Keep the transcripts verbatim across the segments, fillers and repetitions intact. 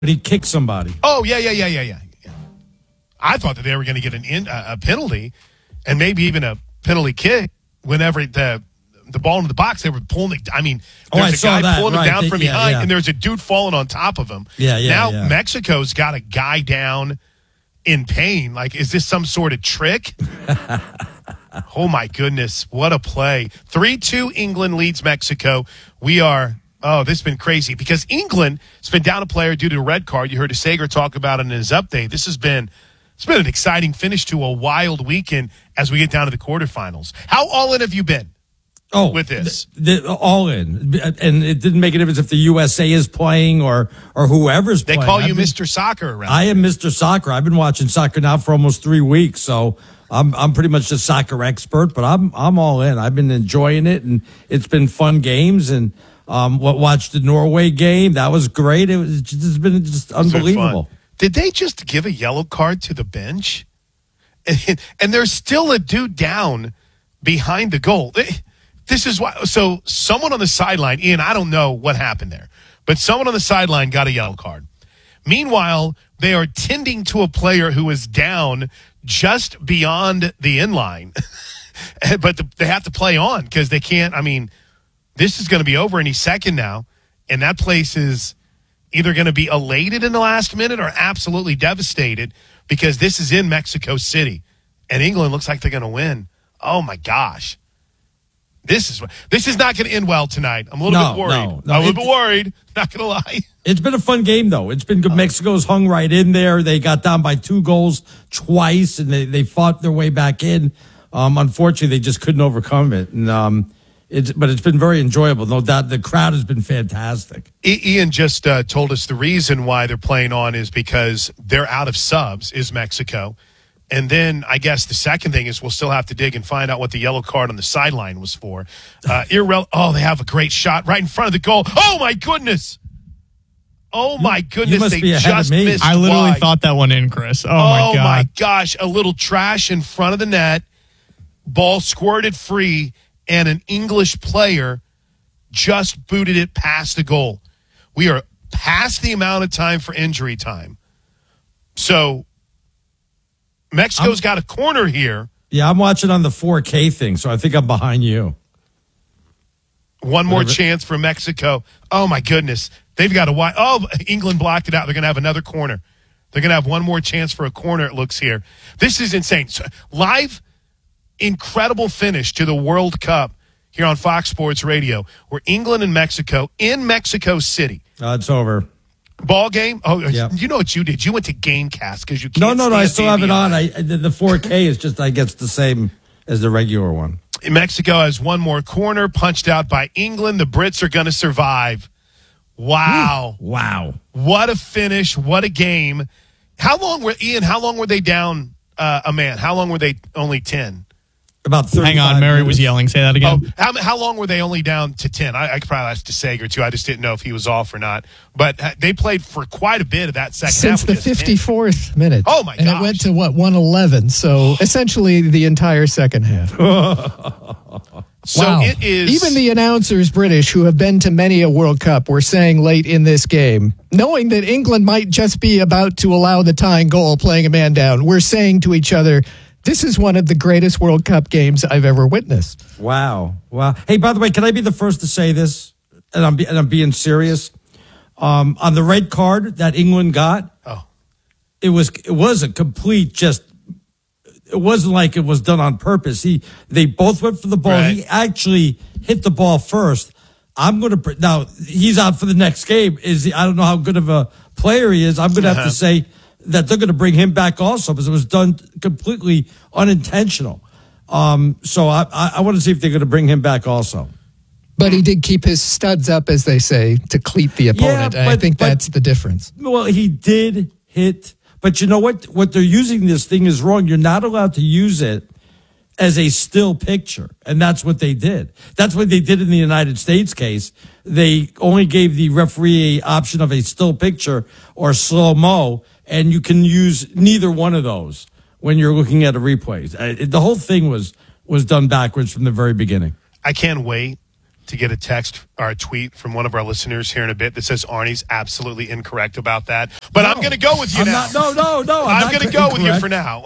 he kicked somebody. Oh, yeah, yeah, yeah, yeah, yeah. yeah. I thought that they were going to get an in, uh, a penalty and maybe even a penalty kick whenever the the ball into the box. They were pulling it. I mean, there's oh, I a saw guy that. pulling right. him down they, from yeah, behind, yeah. and there's a dude falling on top of him. Yeah, yeah, Now yeah. Mexico's got a guy down in pain. Like, is this some sort of trick? Oh, my goodness. What a play. three two England leads Mexico. We are, oh, this has been crazy because England has been down a player due to a red card. You heard Sager talk about it in his update. This has been, it's been an exciting finish to a wild weekend as we get down to the quarterfinals. How all in have you been? Oh, with this, the, the, all in, and it didn't make a difference if the U S A is playing or or whoever's they playing. They call you I've Mister Been, Soccer around. I am Mister Soccer. I've been watching soccer now for almost three weeks, so I'm I'm pretty much a soccer expert. But I'm I'm all in. I've been enjoying it, and it's been fun games. And um, what watched the Norway game, that was great. It was just it's been just unbelievable. Did they just give a yellow card to the bench? And, and there's still a dude down behind the goal. They, This is why. So someone on the sideline, Ian, I don't know what happened there, but someone on the sideline got a yellow card. Meanwhile, they are tending to a player who is down just beyond the end line, but the, they have to play on because they can't. I mean, this is going to be over any second now, and that place is either going to be elated in the last minute or absolutely devastated because this is in Mexico City, and England looks like they're going to win. Oh, my gosh. This is this is not going to end well tonight. I'm a little no, bit worried. No, no, I'm a little it, bit worried. Not going to lie. It's been a fun game, though. It's been good. Mexico's hung right in there. They got down by two goals twice, and they, they fought their way back in. Um, unfortunately, they just couldn't overcome it. And um, it's but it's been very enjoyable. No doubt, the crowd has been fantastic. Ian just uh, told us the reason why they're playing on is because they're out of subs. Is Mexico. And then I guess the second thing is we'll still have to dig and find out what the yellow card on the sideline was for. Uh, irre- oh, they have a great shot right in front of the goal. Oh, my goodness. Oh, my goodness. You must they be ahead just of me. missed I literally wide. thought that one in, Chris. Oh, oh my God. my gosh. A little trash in front of the net. Ball squirted free, and an English player just booted it past the goal. We are past the amount of time for injury time. So Mexico's I'm, got a corner here. Yeah, I'm watching on the four K thing, so I think I'm behind you. One more Whatever. chance for Mexico. Oh, my goodness. They've got a wide. Oh, England blocked it out. They're going to have another corner. They're going to have one more chance for a corner, it looks here. This is insane. So, live, incredible finish to the World Cup here on Fox Sports Radio, where England and Mexico in Mexico City. Uh, it's over. Ball game? Oh, yep. You know what you did? You went to Gamecast because you can't No, no, no. I still have it on. I, I, the four K is just, I guess, the same as the regular one. Mexico has one more corner punched out by England. The Brits are going to survive. Wow. Ooh, wow. What a finish. What a game. How long were, Ian, how long were they down uh, a man? How long were they only ten? About thirty. Hang on, Mary minutes. was yelling. Say that again. Oh, how, how long were they only down to ten? I, I could probably ask to Sager, too. I just didn't know if he was off or not. But they played for quite a bit of that second Since half. Since the fifty-fourth minute. Oh, my god! And gosh. It went to, what, one eleven. So essentially the entire second half. So wow. It is. Even the announcers, British, who have been to many a World Cup, were saying late in this game, knowing that England might just be about to allow the tying goal playing a man down, we're saying to each other, this is one of the greatest World Cup games I've ever witnessed. Wow. Wow. Hey, by the way, can I be the first to say this? And I'm, be, and I'm being serious. Um, on the red card that England got, oh. it was it was a complete just, it wasn't like it was done on purpose. He They both went for the ball. Right. He actually hit the ball first. I'm going to, now, he's out for the next game. Is he, I don't know how good of a player he is. I'm going to uh-huh. have to say that they're going to bring him back also because it was done completely unintentional. Um, so I, I, I want to see if they're going to bring him back also. But he did keep his studs up, as they say, to cleat the opponent. Yeah, and but, I think but, that's the difference. Well, he did hit. But you know what? What they're using this thing is wrong. You're not allowed to use it as a still picture. And that's what they did. That's what they did in the United States case. They only gave the referee an option of a still picture or slow-mo, and you can use neither one of those when you're looking at a replay. The whole thing was was done backwards from the very beginning. I can't wait to get a text or a tweet from one of our listeners here in a bit that says Arnie's absolutely incorrect about that. But I'm going to go with you I'm now. not, no, no, no. I'm, I'm going to go with you for now.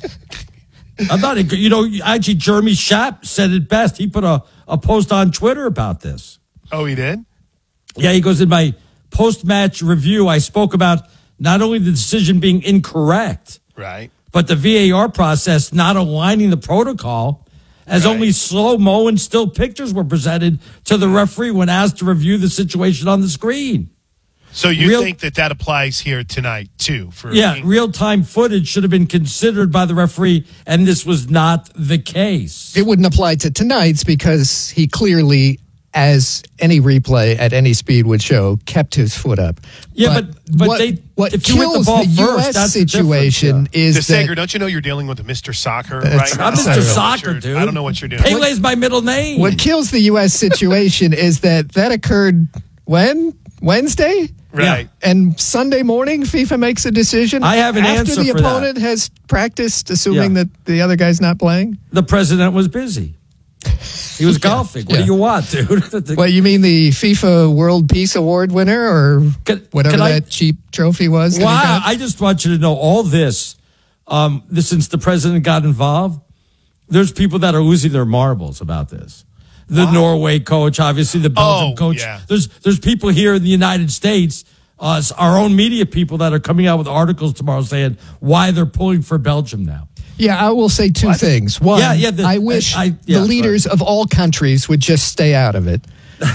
I'm not, you know, actually, Jeremy Schaap said it best. He put a, a post on Twitter about this. Oh, he did? Yeah, he goes, in my post-match review, I spoke about not only the decision being incorrect, right, but the V A R process not aligning the protocol, as right. only slow-mo and still pictures were presented to the referee when asked to review the situation on the screen. So you Real, think that that applies here tonight, too? For yeah, me? real-time footage should have been considered by the referee, and this was not the case. It wouldn't apply to tonight's because he clearly, as any replay at any speed would show, kept his foot up. Yeah, but but, what, they what if you hit kills the ball the first, U S that's the situation difference, is DeSager, that don't you know you're dealing with a Mister Soccer It's- right now? I'm Mister I don't know what Soccer, you're- dude. I don't know what you're doing. Pele's my middle name. what kills the U S situation is that that occurred when? Wednesday? Right. And Sunday morning, FIFA makes a decision. I have an after answer the for opponent that. has practiced, assuming Yeah. that the other guy's not playing. The president was busy. He was golfing. What yeah. do you want, dude? What, you mean the FIFA World Peace Award winner or Can- whatever can I- that cheap trophy was? that he Wow, got? I just want you to know all this. Um, this since the president got involved, there's people that are losing their marbles about this. The Wow. Norway coach, obviously the Belgium Oh, coach. yeah. There's there's people here in the United States, uh, our own media people that are coming out with articles tomorrow saying why they're pulling for Belgium now. Yeah, I will say two What? things. One, Yeah, yeah, the- I wish I- I- yeah, the leaders of all countries would just stay out of it.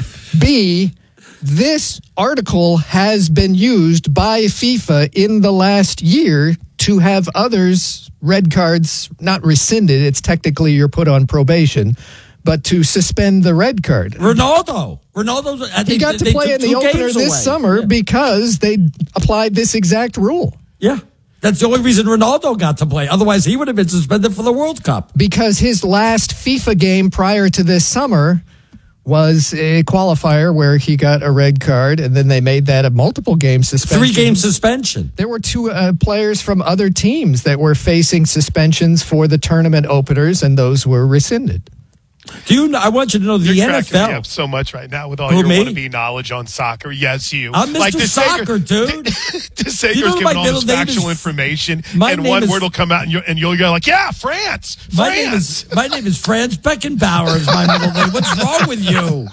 B, this article has been used by FIFA in the last year to have others red cards not rescinded. It's technically you're put on probation, but to suspend the red card. Ronaldo, Ronaldo's. I He think got to they play took in the two opener games this away. summer Yeah. because they applied this exact rule. Yeah. That's the only reason Ronaldo got to play. Otherwise, he would have been suspended for the World Cup. Because his last FIFA game prior to this summer was a qualifier where he got a red card, and then they made that a multiple game suspension. Three game suspension. There were two uh, players from other teams that were facing suspensions for the tournament openers, and those were rescinded. Do you know, I want you to know the You're N F cracking me L. up so much right now with all Who, your me? wannabe knowledge on soccer. Yes, you. I'm Mister DeSager- Soccer, dude. DeSager's You know giving my all middle this name factual is- information, my and name one is- word will come out, and, you're, and you'll go like, "Yeah, France, France." My name is my name is Franz Beckenbauer. Is my middle name. What's wrong with you?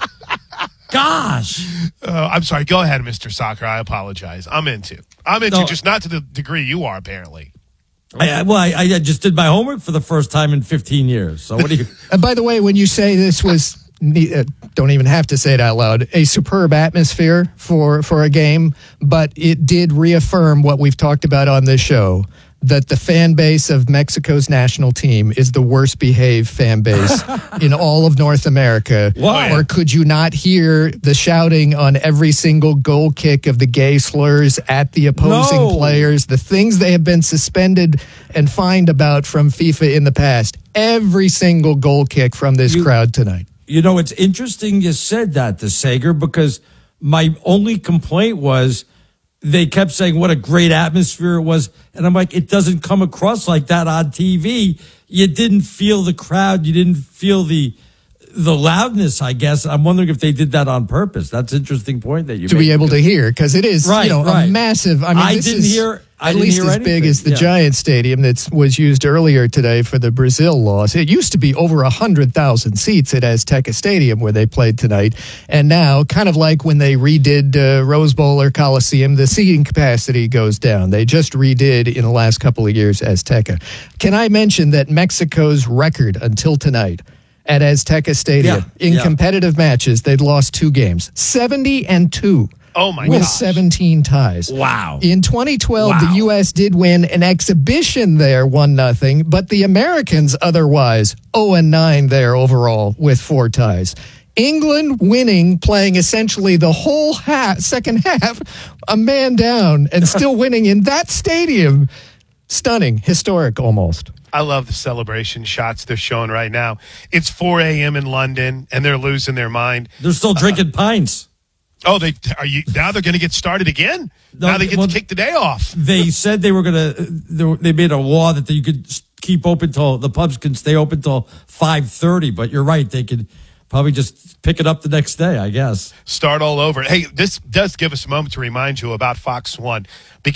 Gosh. Uh, I'm sorry. Go ahead, Mister Soccer. I apologize. I'm into. I'm into, No. just not to the degree you are, apparently. I, I- well, I, I just did my homework for the first time in fifteen years. So what do you? And by the way, when you say this was, uh, don't even have to say it out loud, a superb atmosphere for, for a game, but it did reaffirm what we've talked about on this show, that the fan base of Mexico's national team is the worst behaved fan base in all of North America. Why? Or could you not hear the shouting on every single goal kick of the gay slurs at the opposing No. players, the things they have been suspended and fined about from FIFA in the past? Every single goal kick from this You- crowd tonight. You know, it's interesting you said that, DeSager, because my only complaint was they kept saying what a great atmosphere it was. And I'm like, it doesn't come across like that on T V. You didn't feel the crowd. You didn't feel the the loudness, I guess. I'm wondering if they did that on purpose. That's an interesting point that you To made. be able to hear, because it is Right, you know, right. a massive. I mean, I this didn't is hear- I at didn't least hear as big anything. as the Yeah. Giant Stadium that was used earlier today for the Brazil loss. It used to be over a hundred thousand seats at Azteca Stadium where they played tonight, and now, kind of like when they redid uh, Rose Bowl or Coliseum, the seating capacity goes down. They just redid in the last couple of years Azteca. Can I mention that Mexico's record until tonight at Azteca Stadium Yeah, in yeah. competitive matches, they'd lost two games, seventy and two. Oh my with gosh. seventeen ties. Wow. In twenty twelve, Wow. the U S did win an exhibition there, one nothing, but the Americans otherwise oh and nine there overall with four ties. England winning, playing essentially the whole half, second half, a man down, and still winning in that stadium. Stunning, historic almost. I love the celebration shots they're showing right now. It's four a.m. in London, and they're losing their mind. They're still drinking pints. Oh, they are you now? They're going to get started again. No, now they get well, to kick the day off. They said they were going to, they made a law that you could keep open till, the pubs can stay open till five thirty, but you're right. They could, Probably just pick it up the next day, I guess. Start all over. Hey, this does give us a moment to remind you about Fox One. Because